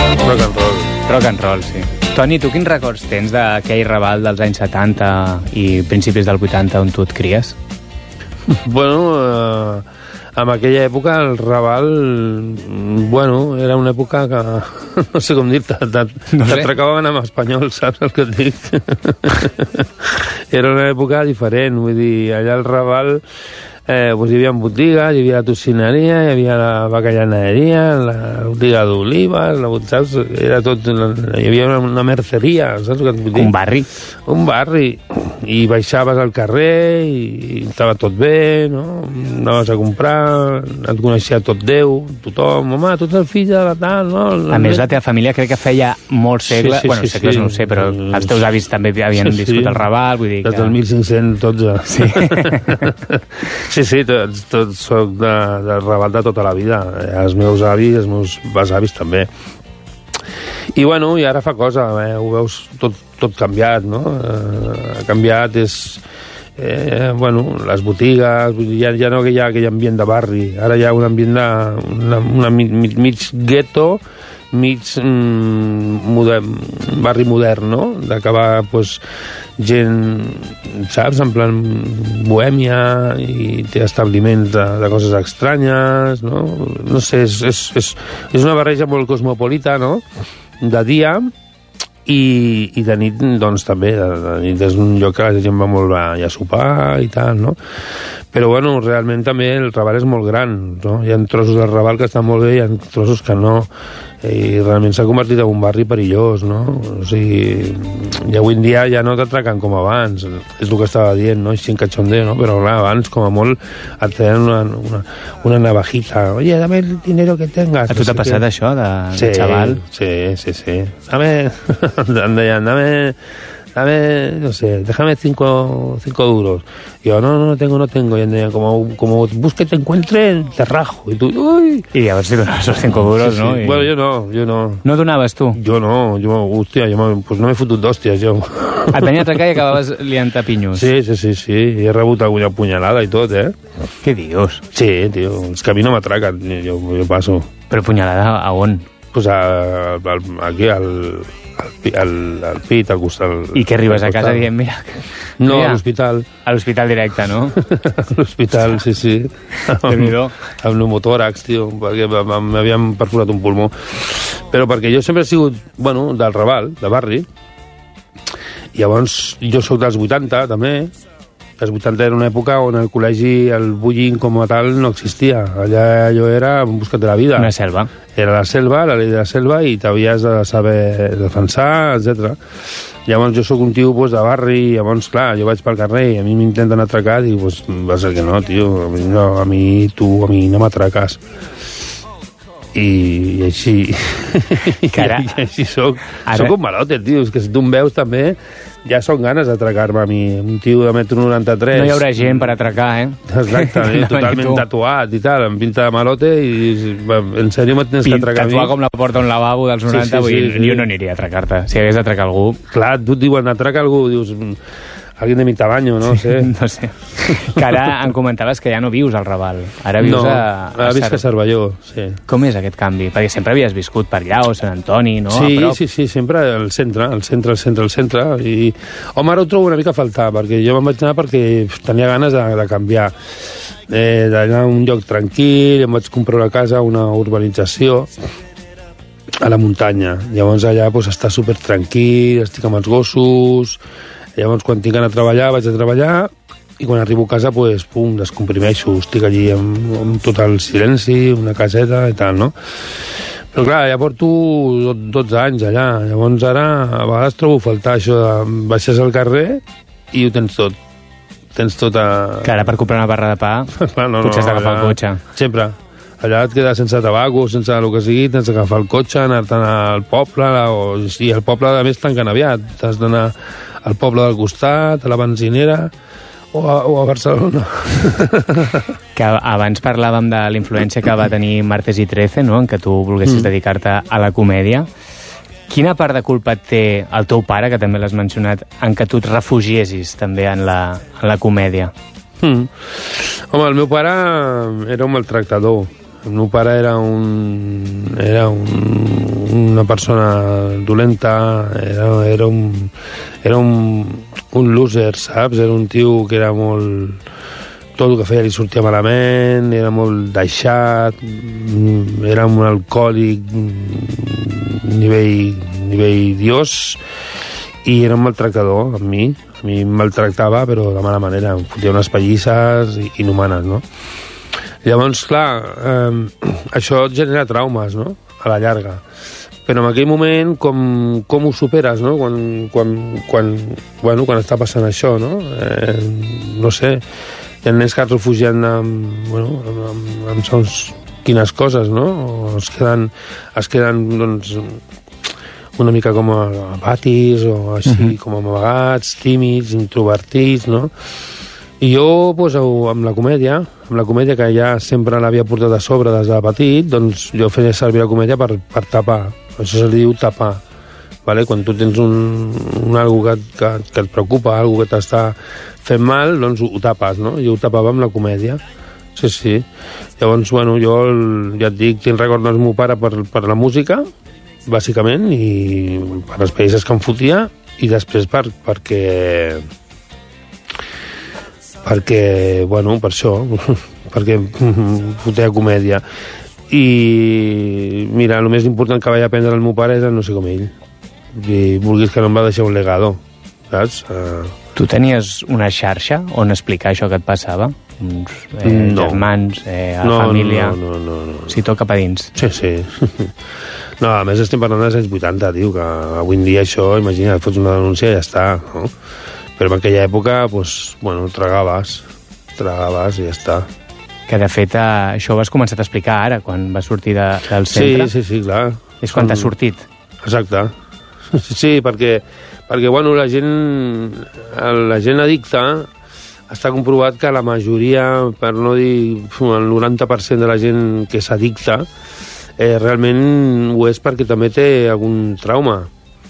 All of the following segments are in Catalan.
Rock and roll. Rock and roll, sí. Toni, tu quins records tens d'aquell Raval dels anys 70 i principis del 80 on tu et cries? Bueno, en aquella època el Raval, bueno, era una època que, no sé com dir-te, t'atracaven amb espanyol, saps el que et dic? Era una època diferent, vull dir, allà al Raval pues hi havia botigues, hi havia la tocineria, hi havia la bacallanaderia, la botiga d'olives, saps? Era tot, hi havia una merceria, saps què et vull dir? Un barri. Un barri. I baixaves al carrer i estava tot bé, no? Anaves a comprar, et coneixia tot Déu, tothom, home, tu ets el fill de la tal, no? A més, la teva família crec que feia molts segles, segles no ho sé, però els teus avis també havien viscut el Raval, vull dir que... Des del 1512. Sí. Sí, tots soc del Raval de tota la vida. Els meus avis, els meus besavis també. I bueno, i ara fa cosa, ho veus tot canviat, no? Ha canviat, bueno, les botigues, ja no hi ha aquell ambient de barri, ara hi ha un ambient de mig gueto, mig barri modern, no? D'acabar, doncs, gent, saps, en plan bohèmia, i té establiments de coses estranyes, no? No sé, és una barreja molt cosmopolita, no? De dia, i de nit, doncs, també. De nit és un lloc que la gent va molt a sopar i tal, no? Però, bueno, realment també el Raval és molt gran, no? Hi ha trossos del Raval que estan molt bé, hi ha trossos que no, i realment s'ha convertit en un barri perillós, no? O sigui, i avui en dia ja no t'atraquen com abans, és el que estava dient, no? Així en cachondeo, no? Però clar, abans, com a molt, et feien una navajita. Oye, dame el dinero que tengas. A tu t'ha passat això, de xaval? Sí. Em deien, dame, no sé, déjame 5 duros. Y yo, no tengo. Y em deien, como busque te encuentre, te rajo. Y tu, uy. I llavors li donaves els 5 duros, sí. No? I... Bueno, jo no. No donaves tu? Jo no, hòstia, pues no m'he fotut d'hòsties, jo. Et venia a atracar i acabaves liant-te pinyos. Sí. I he rebut alguna punyalada i tot, Què dius? Sí, tio, els que a mi no m'atraquen, jo passo. Però punyalada a on? Pues aquí, al pit, al costat. I que arribes a casa dient, mira... No, a l'hospital. A l'hospital directe, no? A l'hospital, sí. Amb pneumotòrax, tio, perquè m'havien perforat un pulmó. Però perquè jo sempre he sigut, bueno, del Raval, de barri, i llavors jo sóc dels 80, també. Els 80 era una època on al col·legi el bullying com a tal no existia. Allà jo era en busca de la vida. Una selva. Era la selva, la llei de la selva, i t'havies de saber defensar, etc. Llavors jo sóc un tio de barri, i llavors, clar, jo vaig pel carrer i a mi m'intenten atracar, i dic, va ser que no, tio, a mi no m'atraques. I així... Cara. I així soc. Soc un malote, tio, és que si tu em veus també... Ja són ganes d'atracar-me a mi, un tio de 1,93 m. No hi haurà gent per atracar, Exactament, totalment tatuat i tal, amb pinta de malote, i en sèrio me tens que atracar a mi. Tatuar com la porta un lavabo dels 90, jo no aniria a atracar-te. Si hagués d'atracar algú... Clar, tu et diuen, atraca algú, dius... Alguien de mi tamaño, no sé. No sé. Que ara em comentaves que ja no vius al Raval. Ara vius ara visc a Cervelló, sí. Com és aquest canvi? Perquè sempre havies viscut per allà, o Sant Antoni, no? Sí, sempre al centre. I, home, ara ho trobo una mica a faltar, perquè jo me'n vaig anar perquè tenia ganes de canviar. D'anar a un lloc tranquil, em vaig comprar una casa a una urbanització a la muntanya. Llavors allà està super tranquil, estic amb els gossos... Llavors, quan tinc ganes de treballar, vaig a treballar, i quan arribo a casa, descomprimeixo, estic allí amb tot el silenci, una caseta i tal, no? Però clar, ja porto 12 anys allà, llavors ara a vegades trobo faltar això de baixes al carrer i ho tens tot. Tens tot a... Que ara per comprar una barra de pa potser has d'agafar el cotxe. Sempre. Allà et quedes sense tabaco, sense el que sigui, tens d'agafar el cotxe, anar-te'n al poble, i el poble, a més, tanquen aviat. T'has d'anar al poble del costat, a la benzinera, o a Barcelona. Que abans parlàvem de la influència que va tenir Martes i Trece, no?, en què tu volguessis dedicar-te a la comèdia. Quina part de culpa té el teu pare, que també l'has mencionat, en què tu et refugiessis també en la comèdia? Home, el meu pare era un maltractador. El meu pare era un una persona dolenta, era un loser, saps? Era un tio que era molt... Tot el que feia li sortia malament, era molt deixat, era un alcohòlic nivell dios, i era un maltractador amb mi. A mi em maltractava, però de mala manera. Em fotia unes pallisses inhumanes, no? Llavors, clar, això genera traumes, no?, a la llarga. Però en aquell moment, com ho superes, no?, quan està passant això, no? No sé, hi ha nens que es refugien amb segons quines coses, no? O es queden doncs, una mica com apatis o així, com amagats, tímids, introvertits, no? I jo, doncs, amb la comèdia que ja sempre l'havia portat a sobre des de petit, doncs jo feia servir la comèdia per tapar. Això se li diu tapar. Vale? Quan tu tens algo que et preocupa, algo que t'està fent mal, doncs ho tapes, no? Jo ho tapava amb la comèdia. Sí, sí. Llavors, bueno, jo ja et dic, tinc record del meu pare per la música, bàsicament, i per les pallisses que em fotia, i després perquè, bueno, per això, perquè fotia comèdia. I, mira, el més important que vaig aprendre del meu pare és el no sé com ell. I vulguis que no em va deixar un legado, saps? Tu tenies una xarxa on explicar això que et passava? Uns germans, a la família... No. Si tot cap a dins. Sí. No, a més estem parlant dels anys 80, tio, que avui en dia això, imagina't, fots una denúncia i ja està, no? Però en aquella època, doncs, bueno, tragaves i ja està. Que, de fet, això ho has començat a explicar ara, quan vas sortir del centre. Sí, clar. És quan t'has sortit. Exacte. Sí, perquè bueno, la gent addicta està comprovat que la majoria, per no dir el 90% de la gent que s'addicta, realment ho és perquè també té algun trauma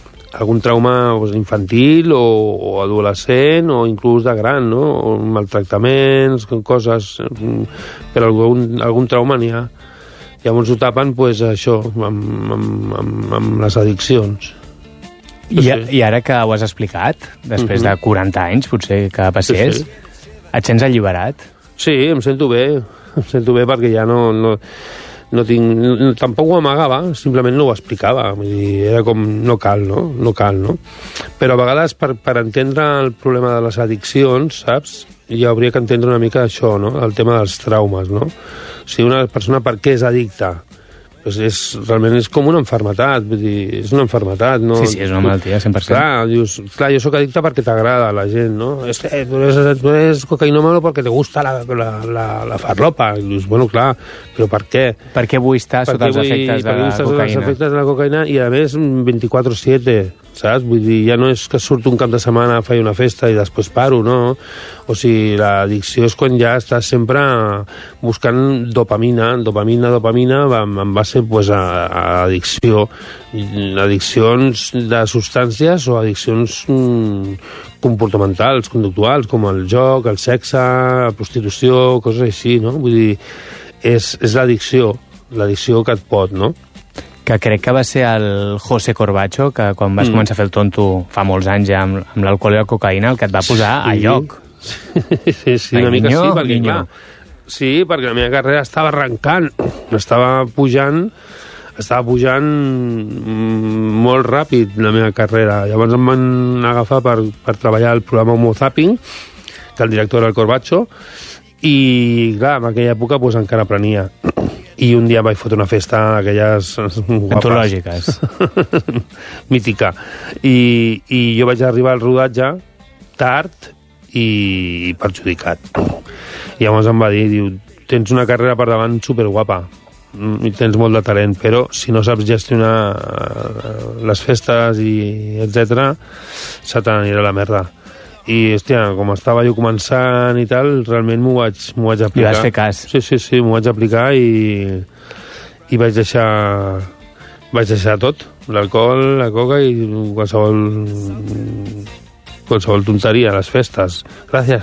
infantil o adolescent o inclús de gran, no? O maltractaments, coses, però algun trauma n'hi ha. Llavors ho tapen, doncs, això, amb les addiccions. I ara que ho has explicat, després de 40 anys, potser que passés, et sents alliberat? Sí, em sento bé perquè ja no tinc... Tampoc ho amagava, simplement no ho explicava. Vull dir, era com, no cal, no? Però a vegades, per entendre el problema de les addiccions, saps? Ja hauria que entendre una mica això, no? El tema dels traumes, no? O sigui, una persona per què és addicta? Realment és com una malaltia, vull dir, és una malaltia, no? Sí, és una malaltia, 100%. Clar, jo sóc addicte perquè t'agrada la gent, no? Tu eres cocainòmano perquè te gusta la farlopa. I dius, bueno, clar, però per què? Per què vull estar sota els efectes de la cocaïna? Els efectes de la cocaïna i, a més, 24/7, saps? Vull dir, ja no és que surto un cap de setmana, faig una festa i després paro, no? O sigui, l'addicció és quan ja estàs sempre buscant dopamina en base a addicció, addiccions de substàncies o addiccions comportamentals, conductuals, com el joc, el sexe, la prostitució, coses així, no? Vull dir, és l'addicció que et pot, no? Que crec que va ser el José Corbacho, que quan vas començar a fer el tonto fa molts anys ja amb l'alcohol i la cocaïna, el que et va posar a lloc. Sí, una mica sí, perquè clar, sí, perquè la meva carrera estava arrencant, estava pujant molt ràpid la meva carrera. Llavors em van agafar per treballar al programa Homo Zapping, que el director era el Corbacho, i clar, en aquella època doncs, encara aprenia. I un dia vaig fotre una festa d'aquelles guapes. Antològiques. Mítica. I jo vaig arribar al rodatge tard i perjudicat. I llavors em va dir, diu, tens una carrera per davant superguapa i tens molt de talent, però si no saps gestionar les festes i etc, se t'anirà la merda. I, hòstia, com estava jo començant i tal, realment m'ho vaig aplicar. I vas fer cas. Sí, m'ho vaig aplicar i vaig deixar tot. L'alcohol, la coca i qualsevol tonteria, les festes. Gràcies,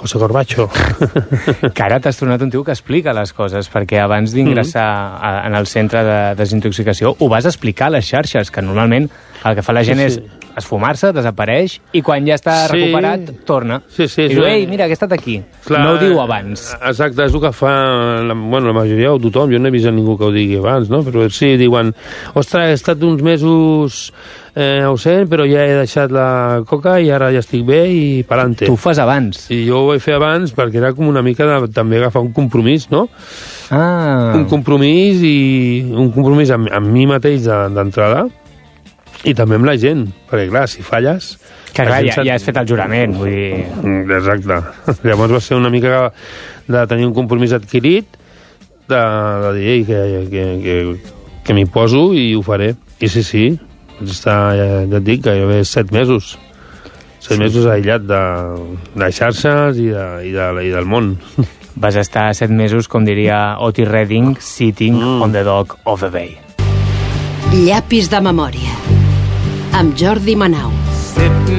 José Corbacho. Que ara t'has tornat un tio que explica les coses, perquè abans d'ingressar en el centre de desintoxicació ho vas explicar a les xarxes, que normalment el que fa la gent és esfumar-se, desapareix, i quan ja està recuperat, torna. Sí. I diu, ei, mira, que he estat aquí. Clar, no ho diu abans. Exacte, és el que fa la majoria o tothom. Jo no he vist a ningú que ho digui abans, no? Però sí, diuen, ostres, he estat uns mesos ausent, però ja he deixat la coca i ara ja estic bé i pa'lante. Tu ho fas abans. I jo ho vaig fer abans perquè era com una mica de també agafar un compromís, no? Un compromís amb mi mateix d'entrada i també amb la gent, perquè clar, si falles... Que clar, ja has fet el jurament, vull dir... Exacte. Llavors va ser una mica de tenir un compromís adquirit, de dir que m'hi poso i ho faré. I sí, ja et dic que jo ve 7 mesos. 7 mesos aïllat de xarxes i del món. Vas estar 7 mesos, com diria Otis Redding, sitting on the dock of the bay. Llapis de memòria, amb Jordi Manau.